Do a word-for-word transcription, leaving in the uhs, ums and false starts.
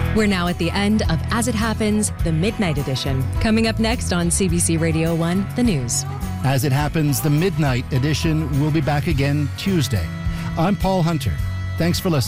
We're now at the end of As It Happens, the Midnight Edition. Coming up next on C B C Radio one, the news. As It Happens, the Midnight Edition will be back again Tuesday. I'm Paul Hunter. Thanks for listening.